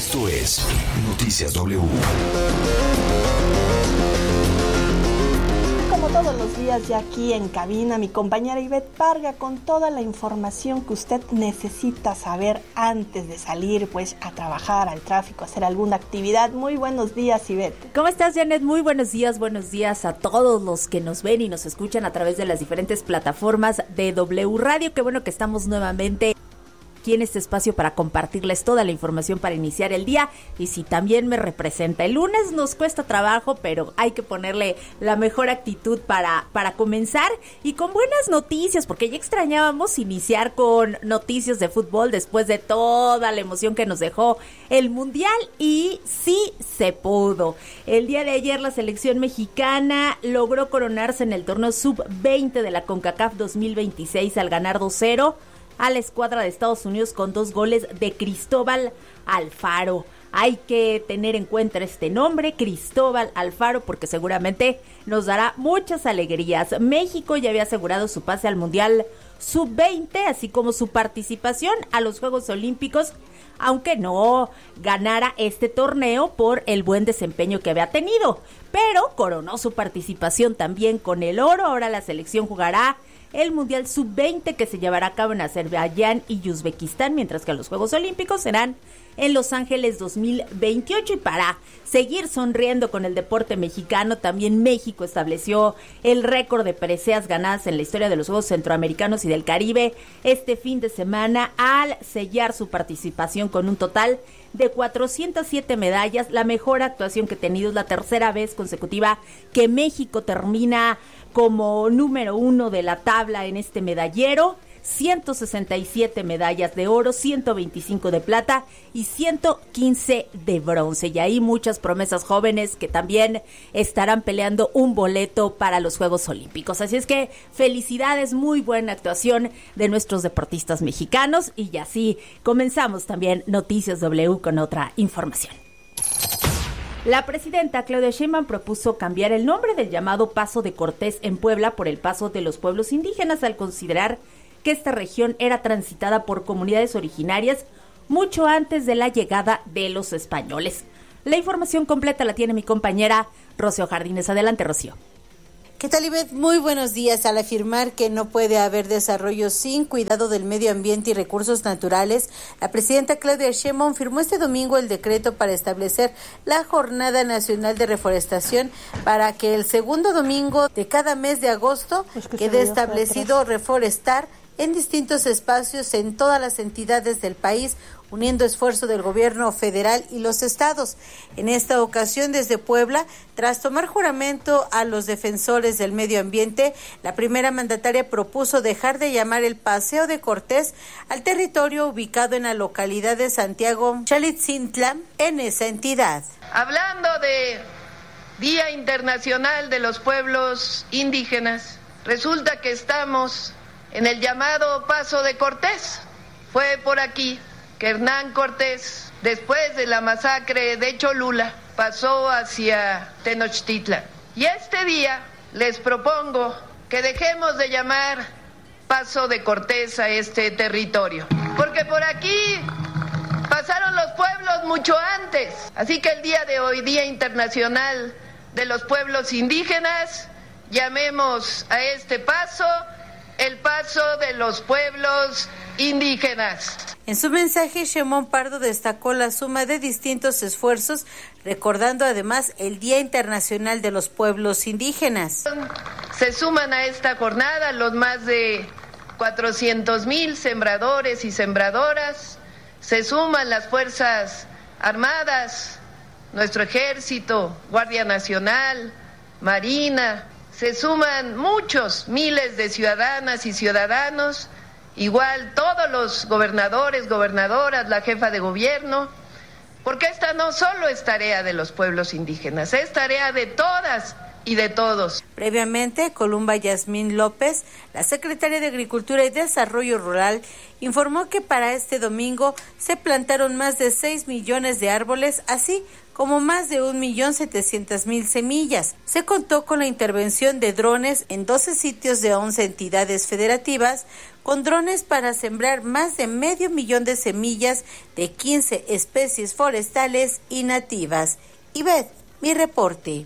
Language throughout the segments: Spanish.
Esto es Noticias W. Como todos los días ya aquí en cabina, mi compañera Ivette Parga con toda la información que usted necesita saber antes de salir pues a trabajar, al tráfico, a hacer alguna actividad. Muy buenos días, Ivette. ¿Cómo estás, Janet? Muy buenos días a todos los que nos ven y nos escuchan a través de las diferentes plataformas de W Radio. Qué bueno que estamos nuevamente aquí en este espacio para compartirles toda la información para iniciar el día. Y si también me representa, el lunes nos cuesta trabajo, pero hay que ponerle la mejor actitud para comenzar y con buenas noticias, porque ya extrañábamos iniciar con noticias de fútbol después de toda la emoción que nos dejó el Mundial, y sí se pudo. El día de ayer la selección mexicana logró coronarse en el torneo sub-20 de la CONCACAF 2026 al ganar 2-0 a la escuadra de Estados Unidos con 2 goles de Cristóbal Alfaro. Hay que tener en cuenta este nombre, Cristóbal Alfaro, porque seguramente nos dará muchas alegrías. México ya había asegurado su pase al Mundial Sub-20, así como su participación a los Juegos Olímpicos, aunque no ganara este torneo por el buen desempeño que había tenido. Pero coronó su participación también con el oro. Ahora la selección jugará el Mundial Sub-20 que se llevará a cabo en Azerbaiyán y Uzbekistán, mientras que los Juegos Olímpicos serán en Los Ángeles 2028. Y para seguir sonriendo con el deporte mexicano, también México estableció el récord de preseas ganadas en la historia de los Juegos Centroamericanos y del Caribe este fin de semana al sellar su participación con un total de 407 medallas, la mejor actuación que ha tenido. Es la tercera vez consecutiva que México termina como número 1 de la tabla en este medallero. 167 medallas de oro, 125 de plata y 115 de bronce. Y ahí muchas promesas jóvenes que también estarán peleando un boleto para los Juegos Olímpicos. Así es que felicidades, muy buena actuación de nuestros deportistas mexicanos. Y así comenzamos también Noticias W con otra información. La presidenta Claudia Sheinbaum propuso cambiar el nombre del llamado Paso de Cortés en Puebla por el Paso de los Pueblos Indígenas, al considerar que esta región era transitada por comunidades originarias mucho antes de la llegada de los españoles. La información completa la tiene mi compañera Rocío Jardines. Adelante, Rocío. ¿Qué tal, Ivette? Muy buenos días. Al afirmar que no puede haber desarrollo sin cuidado del medio ambiente y recursos naturales, la presidenta Claudia Sheinbaum firmó este domingo el decreto para establecer la Jornada Nacional de Reforestación para que el segundo domingo de cada mes de agosto quede establecido reforestar en distintos espacios en todas las entidades del país, uniendo esfuerzo del gobierno federal y los estados. En esta ocasión, desde Puebla, tras tomar juramento a los defensores del medio ambiente, la primera mandataria propuso dejar de llamar el Paseo de Cortés al territorio ubicado en la localidad de Santiago Xalitzintla, en esa entidad. Hablando de Día Internacional de los Pueblos Indígenas, resulta que estamos en el llamado Paso de Cortés. Fue por aquí que Hernán Cortés, después de la masacre de Cholula, pasó hacia Tenochtitlan. Y este día les propongo que dejemos de llamar Paso de Cortés a este territorio, porque por aquí pasaron los pueblos mucho antes. Así que el día de hoy, Día Internacional de los Pueblos Indígenas, llamemos a este paso el Paso de los Pueblos Indígenas. En su mensaje, Sheinbaum Pardo destacó la suma de distintos esfuerzos, recordando además el Día Internacional de los Pueblos Indígenas. Se suman a esta jornada los más de 400,000 sembradores y sembradoras, se suman las Fuerzas Armadas, nuestro Ejército, Guardia Nacional, Marina, se suman muchos, miles de ciudadanas y ciudadanos, igual todos los gobernadores, gobernadoras, la jefa de gobierno, porque esta no solo es tarea de los pueblos indígenas, es tarea de todas y de todos. Previamente, Columba Yasmín López, la secretaria de Agricultura y Desarrollo Rural, informó que para este domingo se plantaron más de 6 millones de árboles, así como más de 1.700.000 semillas. Se contó con la intervención de drones en 12 sitios de 11 entidades federativas, con drones para sembrar más de 500.000 de semillas de 15 especies forestales y nativas. Ivette, mi reporte.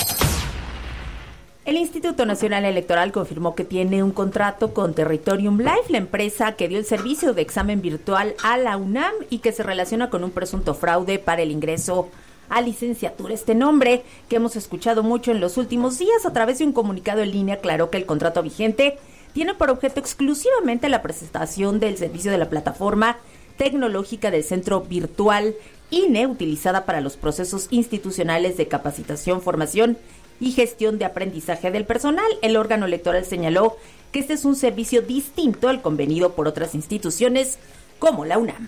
El Instituto Nacional Electoral confirmó que tiene un contrato con Territorium Life, la empresa que dio el servicio de examen virtual a la UNAM y que se relaciona con un presunto fraude para el ingreso a licenciatura. Este nombre, que hemos escuchado mucho en los últimos días, a través de un comunicado en línea aclaró que el contrato vigente tiene por objeto exclusivamente la prestación del servicio de la plataforma tecnológica del Centro Virtual INE, utilizada para los procesos institucionales de capacitación, formación y gestión de aprendizaje del personal. El órgano electoral señaló que este es un servicio distinto al convenido por otras instituciones como la UNAM.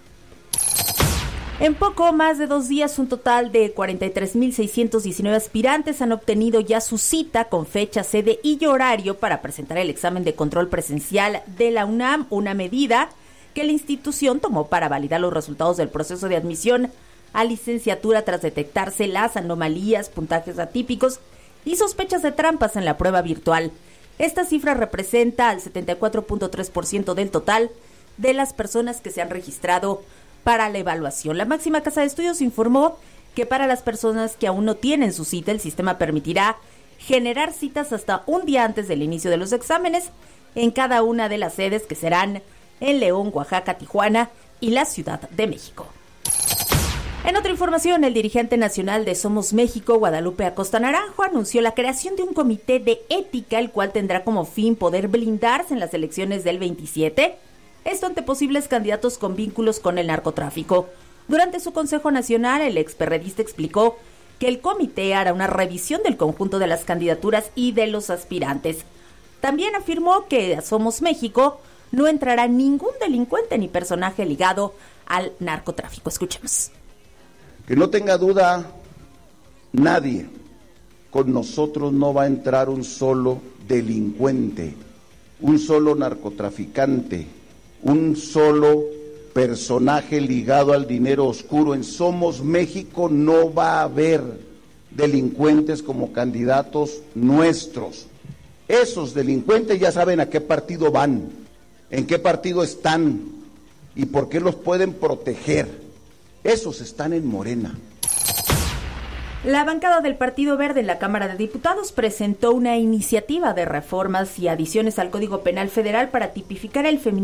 En poco más de 2 días, un total de 43.619 aspirantes han obtenido ya su cita con fecha, sede y horario para presentar el examen de control presencial de la UNAM, una medida que la institución tomó para validar los resultados del proceso de admisión a licenciatura tras detectarse las anomalías, puntajes atípicos y sospechas de trampas en la prueba virtual. Esta cifra representa al 74.3% del total de las personas que se han registrado para la evaluación. La máxima casa de estudios informó que para las personas que aún no tienen su cita, el sistema permitirá generar citas hasta un día antes del inicio de los exámenes en cada una de las sedes, que serán en León, Oaxaca, Tijuana y la Ciudad de México. En otra información, el dirigente nacional de Somos México, Guadalupe Acosta Naranjo, anunció la creación de un comité de ética, el cual tendrá como fin poder blindarse en las elecciones del 27, esto ante posibles candidatos con vínculos con el narcotráfico. Durante su Consejo Nacional, el experredista explicó que el comité hará una revisión del conjunto de las candidaturas y de los aspirantes. También afirmó que a Somos México no entrará ningún delincuente ni personaje ligado al narcotráfico. Escuchemos. Que no tenga duda nadie, con nosotros no va a entrar un solo delincuente, un solo narcotraficante, un solo personaje ligado al dinero oscuro. En Somos México no va a haber delincuentes como candidatos nuestros. Esos delincuentes ya saben a qué partido van, en qué partido están y por qué los pueden proteger. Esos están en Morena. La bancada del Partido Verde en la Cámara de Diputados presentó una iniciativa de reformas y adiciones al Código Penal Federal para tipificar el feminicidio